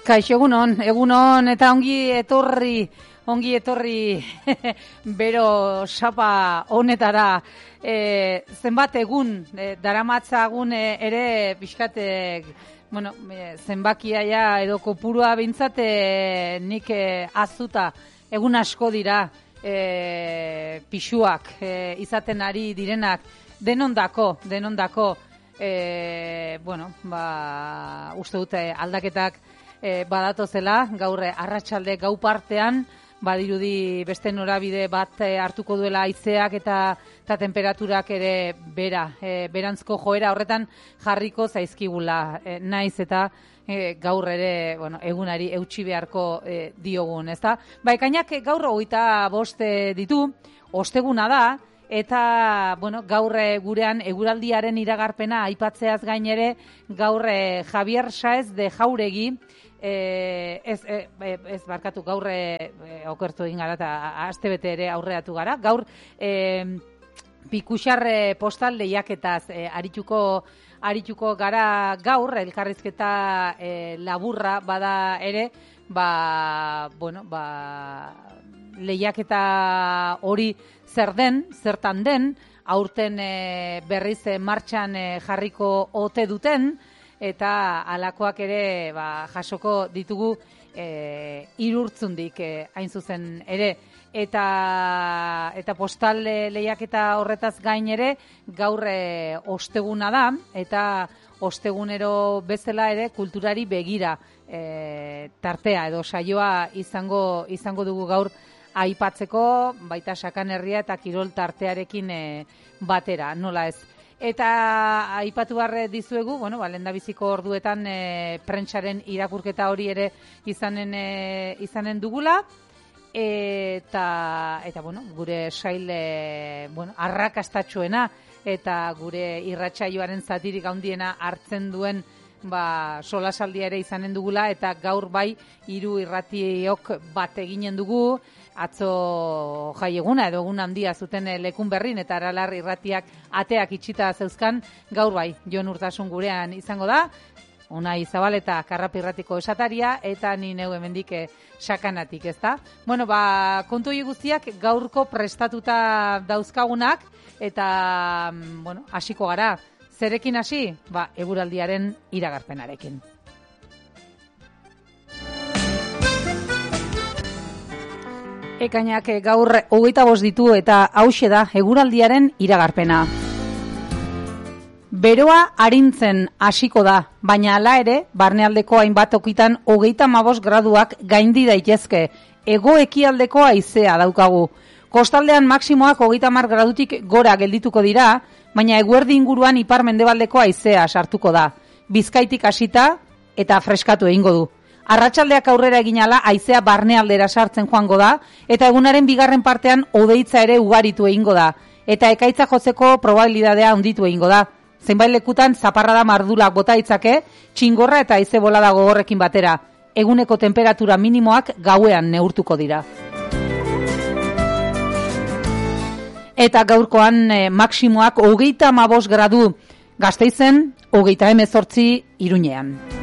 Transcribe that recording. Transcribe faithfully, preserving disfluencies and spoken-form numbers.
Kaixo, egunon, egunon eta ongi etorri, ongi etorri bero sapa honetara. E, zenbat egun, e, daramatzagun e, ere pixkatek, bueno, e, zenbakia ja edo kopurua bintzate nik e, azuta egun asko dira e, pixuak e, izaten ari direnak denondako, denondako, e, bueno, ba, uste dute aldaketak E, badatozela, gaur arratsalde gau partean, badirudi beste norabide bat e, hartuko duela haizeak eta, eta temperaturak ere bera, e, berantzko joera horretan jarriko zaizkigula, e, naiz eta e, gaur ere, bueno, egunari eutsi beharko e, diogun, ezta? Ba, ekainak gaur hogeita bost ditu, osteguna da, eta, bueno, gaur gurean eguraldiaren iragarpena aipatzeaz gain ere, gaur e, Javier Saez de Jauregi, E, ez, e, ez barkatu gaur e, okertu egin gara eta astebete ere aurreatu gara. Gaur e, pikuxar e, postal lehiaketaz e, arituko, arituko gara gaur, elkarrizketa e, laburra bada ere, ba, bueno, ba, lehiaketa hori zer den, zertan den, aurten e, berriz e, martxan e, jarriko ote duten, eta alakoak ere ba, jasoko ditugu e, irurtzundik e, hain zuzen ere. Eta, eta postal lehiaketa horretaz gain ere gaur e, osteguna da, eta ostegunero bezala ere kulturari begira e, tartea edo saioa izango, izango dugu gaur aipatzeko, baita Sakan Herria eta Kirol tartearekin e, batera, nola ez. Eta aipatu behar dizuegu, bueno, ba, lehendabiziko orduetan e, prentsaren irakurketa hori ere izanen, e, izanen dugula, eta, eta bueno, gure saile bueno, arrakastatxoena eta gure irratsaioaren zatirik handiena hartzen duen ba, solasaldia ere izanen dugula, eta gaur bai hiru irratiok bat eginen dugu, atzo jaieguna edo egun handia zuten lekun berrin eta Aralar irratiak ateak itxita zeuzkan, gaur bai Jon Urtasun gurean izango da, Unai Zabaleta Karrapi irratiko esataria eta ni neu hemendik Sakanatik, ezta? Bueno, ba, kontu hori guztiak gaurko prestatuta dauzkagunak eta, bueno, hasiko gara. Zerekin hasi? Ba, eguraldiaren iragarpenarekin. Ekainak gaur hogeita bost ditu eta hauxe da eguraldiaren iragarpena. Beroa arintzen hasiko da, baina hala ere, barnealdeko hainbat tokitan hogeita hamabost graduak gaindi daitezke, hego-ekialdeko haizea daukagu. Kostaldean maximoak hogeita hamar gradutik gora geldituko dira, baina eguerdi inguruan ipar-mendebaldeko haizea sartuko da. Bizkaitik hasita eta freskatu egingo du. Arratsaldeak aurrera eginala haizea barnealdera sartzen joango da, eta egunaren bigarren partean hodeitza ere ugaritu egingo da, eta ekaitza jotzeko probabilidadea handitu egingo da. Zenbait lekutan zaparrada mardulak bota ditzake, txingorra eta haize bolada gogorrekin batera. Eguneko temperatura minimoak gauean neurtuko dira. Eta gaurkoan eh, maksimoak hogeita hamabost gradu, Gasteizen hogeita hemezortzi Iruñean.